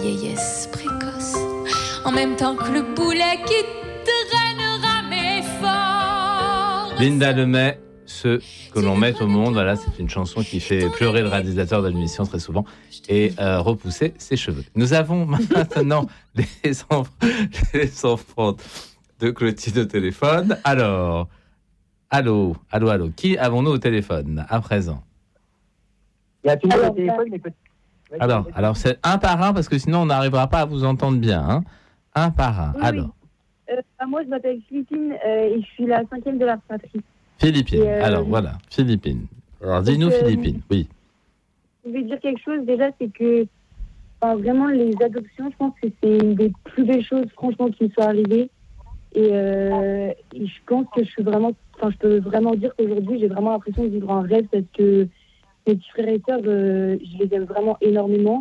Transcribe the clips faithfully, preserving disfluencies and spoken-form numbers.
vieillesse précoce, en même temps que le boulet qui traînera mes forces. Linda Lemay, ce que l'on met au monde, voilà, c'est une chanson qui fait pleurer le réalisateur de l'émission très souvent et euh, repousser ses cheveux. Nous avons maintenant les enfants, les enfants de Clotilde au téléphone. Alors, allô, allô, allô, qui avons-nous au téléphone à présent? Il y a tout le monde au téléphone, mais peut-être. Alors, alors c'est un par un parce que sinon on n'arrivera pas à vous entendre bien. Hein. Un par un. Oui, alors. Oui. Euh, moi, je m'appelle Philippine euh, et je suis la cinquième de la fratrie. Philippine. Et, euh, alors voilà, Philippine. Alors dis-nous, euh, Philippine. Oui. Je vais dire quelque chose déjà, c'est que enfin, vraiment les adoptions, je pense que c'est une des plus belles choses, franchement, qui me soit arrivée. Et, euh, et je pense que je suis vraiment, enfin, je peux vraiment dire qu'aujourd'hui, j'ai vraiment l'impression de vivre un rêve parce que mes petits frères et sœurs, euh, je les aime vraiment énormément.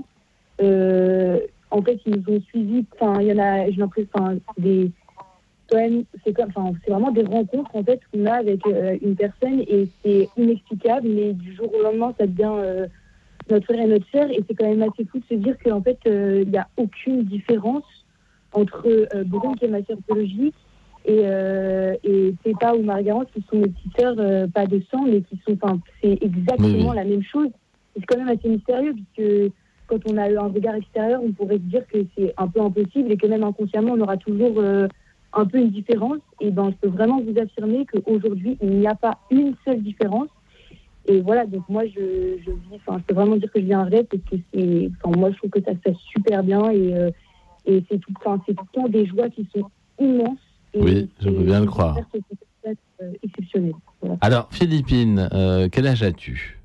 Euh, en fait, ils nous ont suivis. Enfin, il y en a, j'ai l'impression, enfin, des, quand même, c'est comme, enfin, c'est vraiment des rencontres en fait qu'on a avec euh, une personne et c'est inexplicable. Mais du jour au lendemain, ça devient euh, notre frère et notre sœur et c'est quand même assez fou de se dire qu'en fait, il euh, n'y a aucune différence entre euh, Brune, qui est ma sœur biologique, et, euh, et Pépa ou Margarance, qui sont mes petites sœurs, euh, pas de sang, mais qui sont, enfin, c'est exactement oui, oui. la même chose. Et c'est quand même assez mystérieux, puisque quand on a eu un regard extérieur, on pourrait se dire que c'est un peu impossible et que même inconsciemment, on aura toujours euh, un peu une différence. Et ben, je peux vraiment vous affirmer qu'aujourd'hui, il n'y a pas une seule différence. Et voilà, donc moi, je, je vis, enfin, je peux vraiment dire que je vis un rêve, parce que c'est, enfin, moi, je trouve que ça se fait super bien et, euh, et c'est tout, enfin, c'est tout le temps des joies qui sont immenses. Et oui, je veux bien le croire. C'est euh, exceptionnel. Voilà. Alors, Philippine, euh, quel âge as-tu?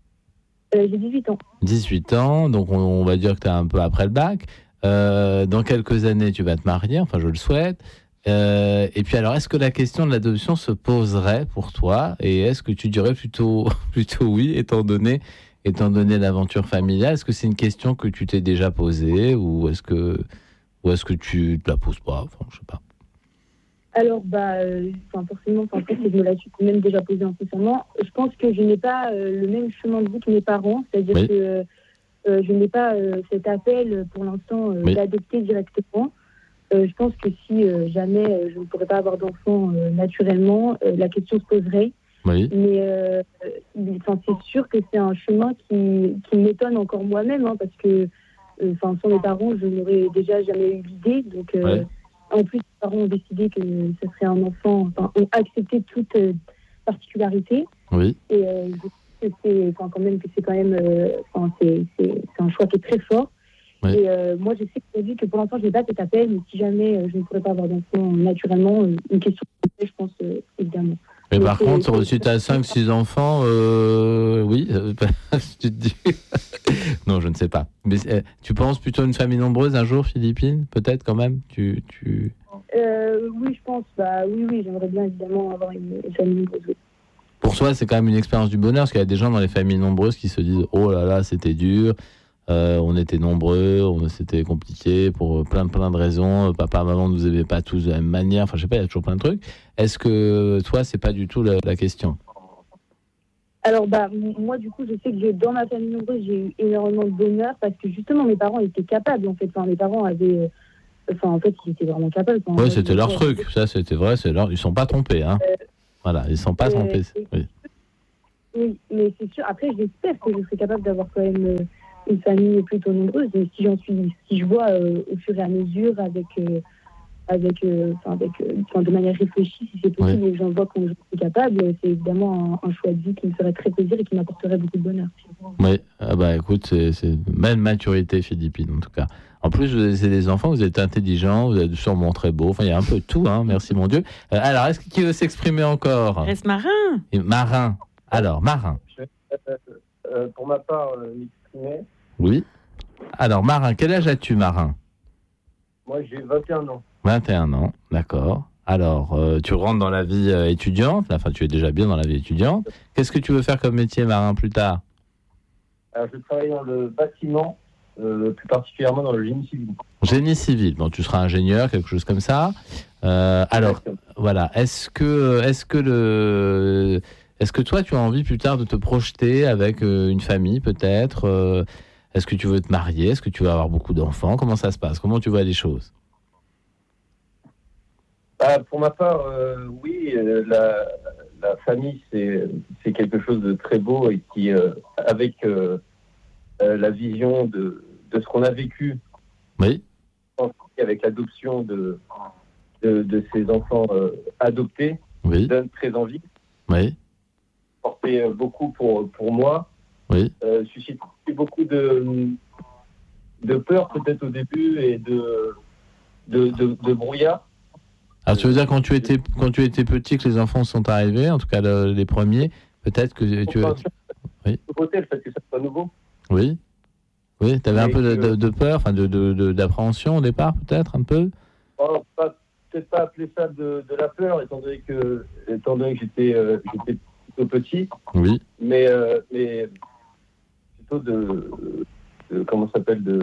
euh, J'ai dix-huit ans. dix-huit ans, donc on, on va dire que tu es un peu après le bac. Euh, dans quelques années, tu vas te marier, enfin je le souhaite. Euh, et puis alors, est-ce que la question de l'adoption se poserait pour toi? Et est-ce que tu dirais plutôt, plutôt oui, étant donné, étant donné l'aventure familiale? Est-ce que c'est une question que tu t'es déjà posée ou est-ce que, ou est-ce que tu ne te la poses pas? Enfin, je sais pas. Alors, bah, euh, forcément, en fait, je me la suis même déjà posée inconsciemment. Je pense que je n'ai pas euh, le même chemin de vie que mes parents, c'est-à-dire oui. que euh, je n'ai pas euh, cet appel pour l'instant euh, oui. d'adopter directement. Euh, je pense que si euh, jamais euh, je ne pourrais pas avoir d'enfant euh, naturellement, euh, la question se poserait. Oui. Mais euh, c'est sûr que c'est un chemin qui, qui m'étonne encore moi-même, hein, parce que euh, sans mes parents, je n'aurais déjà jamais eu l'idée. Donc, euh, oui. En plus, les parents ont décidé que ce serait un enfant, enfin, ont accepté toute euh, particularité. Oui. Et euh, je trouve que c'est, enfin, quand même, que c'est quand même, euh, enfin, c'est, c'est, c'est un choix qui est très fort. Oui. Et euh, moi, je sais aujourd'hui que pour l'instant, je n'ai pas cet appel, mais si jamais euh, je ne pourrais pas avoir d'enfant naturellement, euh, une question, je pense euh, évidemment. Mais donc, par euh, contre, euh, si tu as cinq six enfants, euh, oui, tu te dis. Non, je ne sais pas. Mais euh, tu penses plutôt à une famille nombreuse un jour, Philippine? Peut-être quand même tu, tu... Euh, Oui, je pense. Bah, oui, oui, j'aimerais bien évidemment avoir une, une famille nombreuse. Oui. Pour toi, c'est quand même une expérience du bonheur, parce qu'il y a des gens dans les familles nombreuses qui se disent « Oh là là, c'était dur, euh, on était nombreux, on, c'était compliqué pour plein, plein de raisons, papa, maman ne nous aimaient pas tous de la même manière. » Enfin, je sais pas, il y a toujours plein de trucs. Est-ce que toi, c'est pas du tout la, la question? Alors, bah, moi, du coup, je sais que dans ma famille nombreuse, j'ai eu énormément de bonheur parce que justement, mes parents étaient capables, en fait. Enfin, mes parents avaient. Enfin, en fait, ils étaient vraiment capables. Oui, ouais, c'était leur truc. Ça, c'était vrai. C'est leur... Ils ne sont pas trompés. Hein. Euh, voilà, ils ne sont pas euh, trompés. Et... Oui. oui, mais c'est sûr. Après, j'espère que je serai capable d'avoir quand même une famille plutôt nombreuse. Et si j'en suis. Si je vois euh, au fur et à mesure, avec. Euh, avec, euh, avec euh, de manière réfléchie, si c'est possible, oui. Et que j'en vois quand je suis capable, c'est évidemment un, un choix de vie qui me ferait très plaisir et qui m'apporterait beaucoup de bonheur. Oui, ah bah écoute, c'est, c'est une belle maturité, Philippine, en tout cas. En plus, vous êtes des enfants, vous êtes intelligents, vous êtes sûrement très beaux, enfin, il y a un peu de tout, hein, merci mon Dieu. Euh, alors, est-ce qu'il veut s'exprimer encore? Reste Marin. Et Marin. Alors, Marin. Je vais, euh, euh, pour ma part, euh, m'exprimer. Oui. Alors, Marin, quel âge as-tu, Marin? Moi, j'ai vingt et un ans. vingt et un ans, d'accord. Alors, euh, tu rentres dans la vie euh, étudiante, enfin, tu es déjà bien dans la vie étudiante. Qu'est-ce que tu veux faire comme métier, Marin, plus tard? Alors, je travaille dans le bâtiment, euh, plus particulièrement dans le génie civil. Génie civil, bon, tu seras ingénieur, quelque chose comme ça. Euh, alors, Exactement. Voilà, est-ce que, est-ce que le, est-ce que toi, tu as envie plus tard de te projeter avec euh, une famille, peut-être euh, Est-ce que tu veux te marier? Est-ce que tu veux avoir beaucoup d'enfants? Comment ça se passe? Comment tu vois les choses? Ah, pour ma part, euh, oui, euh, la, la famille, c'est, c'est quelque chose de très beau et qui, euh, avec euh, euh, la vision de, de ce qu'on a vécu, Oui. avec l'adoption de, de, de ces enfants euh, adoptés, Oui. donne très envie. Oui. Portait beaucoup pour, pour moi. Oui. Euh, suscite beaucoup de, de peur peut-être au début et de, de, de, de brouillard. Alors tu veux dire quand tu étais quand tu étais petit que les enfants sont arrivés, en tout cas le, les premiers, peut-être que tu as... Oui. Côté, le fait que ça soit nouveau. Oui. Oui, tu avais un peu de, que... de, de peur, enfin de, de, de, d'appréhension au départ peut-être un peu. Oh, pas, peut-être pas appeler ça de, de la peur, étant donné que étant donné que j'étais euh, j'étais plutôt petit. Oui. Mais euh, mais plutôt de, de comment ça s'appelle de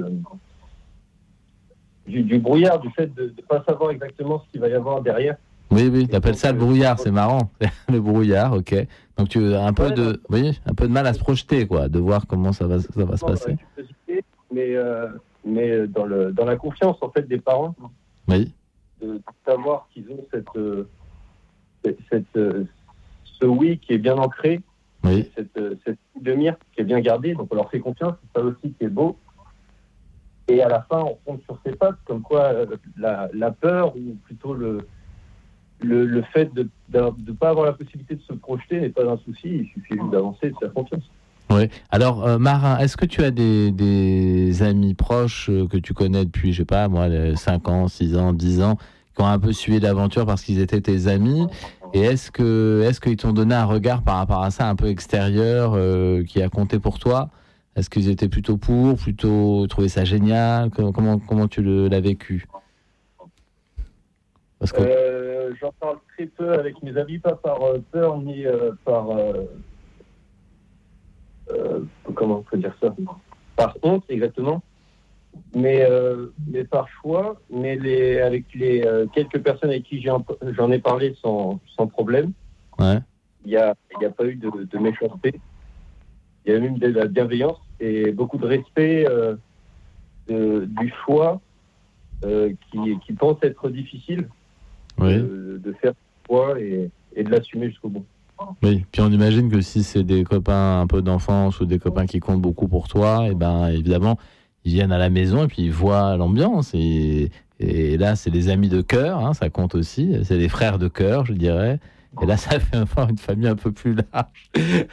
Du, du brouillard, du fait de ne pas savoir exactement ce qu'il va y avoir derrière. Oui, oui, tu appelles ça le brouillard, c'est marrant. Le brouillard, ok. Donc tu as un peu, ouais, de, oui, un peu de mal à se projeter, quoi, de voir comment ça va, ça va se passer. Mais, euh, mais dans, le, dans la confiance, en fait, des parents, oui. de, de savoir qu'ils ont cette, euh, cette, cette, euh, ce oui qui est bien ancré, oui. cette, euh, cette demi-mire qui est bien gardée, donc on leur fait confiance, c'est ça aussi qui est beau. Et à la fin, on compte sur ses pattes, comme quoi euh, la, la peur, ou plutôt le, le, le fait de ne pas avoir la possibilité de se projeter n'est pas un souci, il suffit juste d'avancer et de faire confiance. Oui. Alors, euh, Marin, est-ce que tu as des, des amis proches euh, que tu connais depuis, je sais pas, moi, cinq ans, six ans, dix ans, qui ont un peu suivi l'aventure parce qu'ils étaient tes amis? Et est-ce que, est-ce qu'ils t'ont donné un regard par rapport à ça, un peu extérieur, euh, qui a compté pour toi? Est-ce qu'ils étaient plutôt pour, plutôt trouvé ça génial? Comment, comment, comment tu le, l'as vécu? Parce que... euh, j'en parle très peu avec mes amis, pas par euh, peur ni euh, par... Euh, euh, comment on peut dire ça? Par honte, exactement. Mais, euh, mais par choix, mais les, avec les euh, quelques personnes avec qui j'en, j'en ai parlé sans, sans problème, ouais. il n'y a, y a pas eu de, de méchanceté. Il y a même de la bienveillance et beaucoup de respect euh, de, du choix euh, qui, qui pense être difficile, oui. de, de faire ce choix et, et de l'assumer jusqu'au bout. Oui, puis on imagine que si c'est des copains un peu d'enfance ou des copains qui comptent beaucoup pour toi, et ben évidemment, ils viennent à la maison et puis ils voient l'ambiance. Et, et là, c'est des amis de cœur, hein, ça compte aussi. C'est des frères de cœur, je dirais. Et là, ça fait avoir une famille un peu plus large.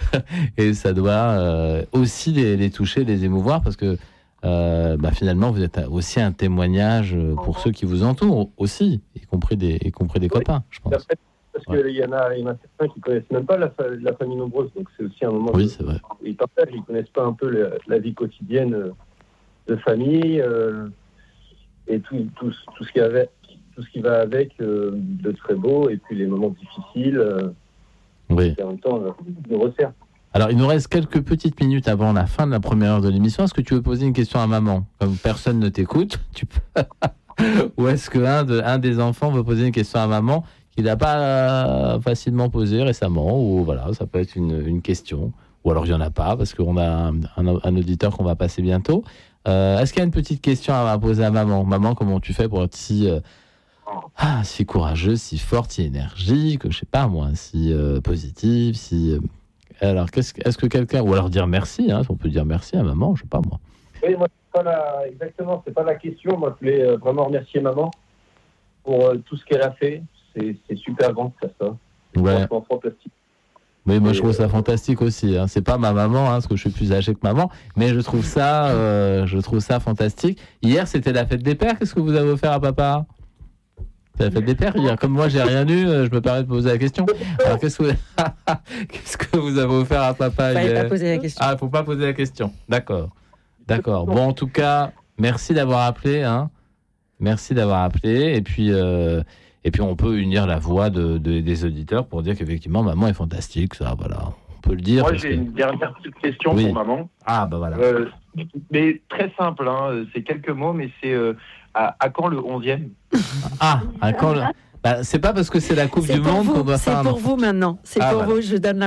Et ça doit euh, aussi les, les toucher, les émouvoir, parce que euh, bah, finalement, vous êtes aussi un témoignage pour ceux qui vous entourent aussi, y compris des, y compris des oui, copains, je pense. Parce qu'il ouais. y, y en a certains qui ne connaissent même pas la, la famille nombreuse, donc c'est aussi un moment oui, de, c'est vrai. Ils partagent, ils ne connaissent pas un peu la, la vie quotidienne de famille euh, et tout, tout, tout ce qui avait. tout ce qui va avec euh, de très beau, et puis les moments difficiles, euh, oui. et en même temps, euh, nous resserre. Alors, il nous reste quelques petites minutes avant la fin de la première heure de l'émission. Est-ce que tu veux poser une question à maman? Comme personne ne t'écoute, tu peux... Ou est-ce qu'un de, un des enfants veut poser une question à maman qu'il n'a pas facilement posée récemment? Ou voilà, ça peut être une, une question. Ou alors, il n'y en a pas, parce qu'on a un, un, un auditeur qu'on va passer bientôt. Euh, est-ce qu'il y a une petite question à poser à maman? Maman, comment tu fais pour être si... Euh, Ah, si courageuse, si forte, si énergique, je sais pas moi, si euh, positive, si. Euh... Alors, qu'est-ce, est-ce que quelqu'un, ou alors dire merci, hein, on peut dire merci à maman, je sais pas moi. Oui, moi, c'est pas la... exactement, c'est pas la question. Moi, je voulais euh, vraiment remercier maman pour euh, tout ce qu'elle a fait. C'est, c'est super grand de faire ça. C'est ouais. franchement fantastique. Oui, moi et je trouve ça fantastique aussi. Hein. C'est pas ma maman, hein, parce que je suis plus âgé que maman, mais je trouve ça, euh, je trouve ça fantastique. Hier, c'était la fête des pères. Qu'est-ce que vous avez offert à papa? C'est la fête des pères hier. Comme moi, j'ai rien eu, je me permets de poser la question. Alors, qu'est-ce que vous, qu'est-ce que vous avez offert à papa hier? Il ne faut pas poser la question. Ah, il ne faut pas poser la question. D'accord. D'accord. Bon, en tout cas, merci d'avoir appelé. Hein. Merci d'avoir appelé. Et puis, euh, et puis, on peut unir la voix de, de, des auditeurs pour dire qu'effectivement, maman est fantastique. Ça, voilà. On peut le dire. Moi, j'ai que... une dernière petite question oui. pour maman. Ah, bah voilà. Euh, mais très simple, hein. C'est quelques mots, mais c'est... Euh, À, à quand le onzième? Ah, à quand le... Bah, c'est pas parce que c'est la Coupe c'est du Monde vous, qu'on doit c'est faire un... pour vous maintenant. C'est ah, pour voilà. vous, je donne la main.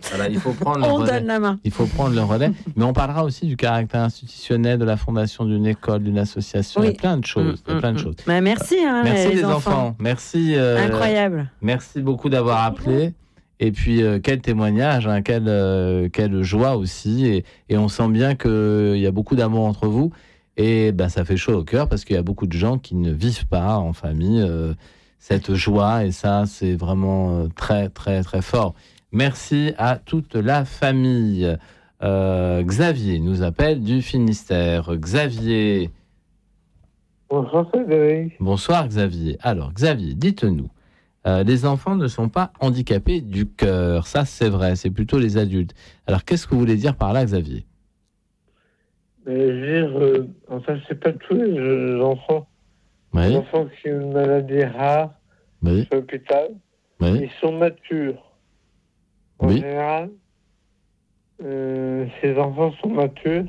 Voilà, il faut prendre le On relais. donne la main. Il faut prendre le relais. Mais on parlera aussi du caractère institutionnel de la fondation d'une école, d'une association. Oui. Il y a plein de choses. Il y a plein de choses. Bah, merci, hein, Merci les, les enfants. enfants. Merci. euh, Incroyable. Merci beaucoup d'avoir appelé. Et puis, euh, quel témoignage, hein, quelle, euh, quelle joie aussi. Et, et on sent bien qu'il y a beaucoup d'amour entre vous. Et ben, ça fait chaud au cœur parce qu'il y a beaucoup de gens qui ne vivent pas en famille euh, cette joie. Et ça, c'est vraiment euh, très, très, très fort. Merci à toute la famille. Euh, Xavier nous appelle du Finistère. Xavier. Bonsoir Frédéric. Bonsoir Xavier. Alors Xavier, dites-nous. Euh, les enfants ne sont pas handicapés du cœur. Ça, c'est vrai. C'est plutôt les adultes. Alors, qu'est-ce que vous voulez dire par là, Xavier ? Mais je veux dire, euh, enfin, c'est pas tous les euh, enfants. Oui. Les enfants qui ont une maladie rare Oui. à l'hôpital, Oui. ils sont matures. En Oui. général, euh, ces enfants sont matures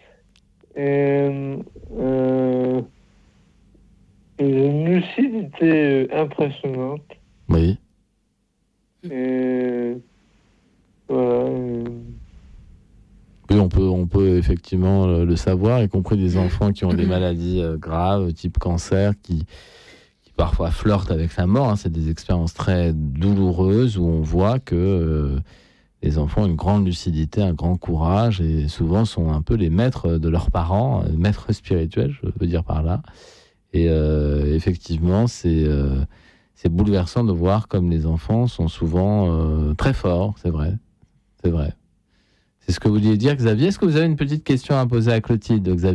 et euh, ils ont une lucidité euh, impressionnante. Oui. Et voilà. euh, Oui, on peut, on peut effectivement le, le savoir, y compris des enfants qui ont des maladies euh, graves, type cancer, qui, qui parfois flirtent avec la mort. Hein. C'est des expériences très douloureuses où on voit que euh, les enfants ont une grande lucidité, un grand courage et souvent sont un peu les maîtres de leurs parents, euh, maîtres spirituels, je veux dire par là. Et euh, effectivement, c'est, euh, c'est bouleversant de voir comme les enfants sont souvent euh, très forts, c'est vrai, c'est vrai. C'est ce que vous vouliez dire, Xavier. Est-ce que vous avez une petite question à poser à Clotilde, Xavier ?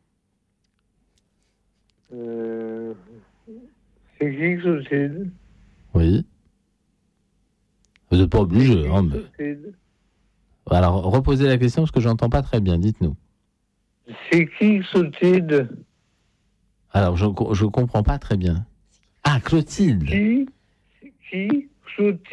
euh, c'est qui Clotilde ? Oui. Vous n'êtes pas obligé. Hein, mais... Clotilde Alors, reposez la question parce que je n'entends pas très bien. Dites-nous. C'est qui Clotilde ? Alors, je ne comprends pas très bien. Ah, Clotilde. Qui C'est qui Clotilde ?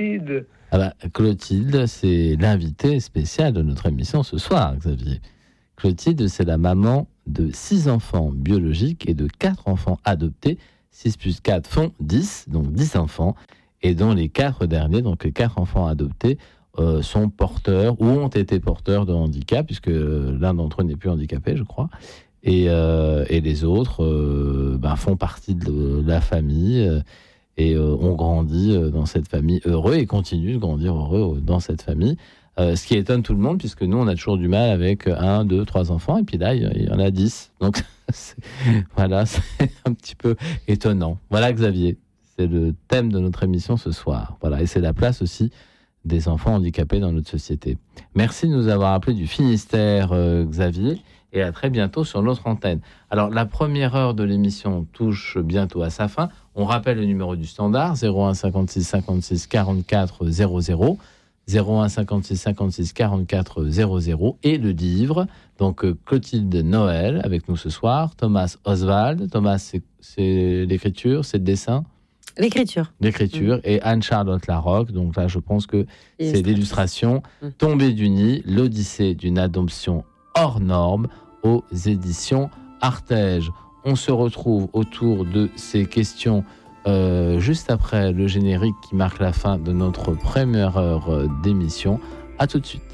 Ah bah, Clotilde, c'est l'invité spécial de notre émission ce soir, Xavier. Clotilde, c'est la maman de six enfants biologiques et de quatre enfants adoptés. six plus quatre font dix, donc dix enfants. Et dont les quatre derniers, donc les quatre enfants adoptés, euh, sont porteurs ou ont été porteurs de handicap, puisque l'un d'entre eux n'est plus handicapé, je crois. Et, euh, et les autres euh, ben, font partie de la famille euh, et euh, ont grandi euh, dans cette famille heureux et continuent de grandir heureux dans cette famille. Euh, ce qui étonne tout le monde, puisque nous, on a toujours du mal avec un, deux, trois enfants, et puis là, il y en a dix. Donc, c'est, voilà, c'est un petit peu étonnant. Voilà, Xavier, c'est le thème de notre émission ce soir. Voilà, et c'est la place aussi des enfants handicapés dans notre société. Merci de nous avoir appelés du Finistère, euh, Xavier, et à très bientôt sur notre antenne. Alors, la première heure de l'émission touche bientôt à sa fin. On rappelle le numéro du standard, zéro un cinquante-six cinquante-six quarante-quatre zéro zéro, zéro un cinquante-six cinquante-six quarante-quatre zéro zéro, et le livre, donc euh, Clotilde Noël, avec nous ce soir, Thomas Oswald. Thomas, c'est, c'est l'écriture, c'est le dessin ? L'écriture. L'écriture, mmh. Et Anne-Charlotte Larocque, donc là je pense que c'est l'illustration, mmh. Tombée du nid, l'Odyssée d'une adoption hors norme aux éditions Artege. On se retrouve autour de ces questions euh, juste après le générique qui marque la fin de notre première heure d'émission. À tout de suite.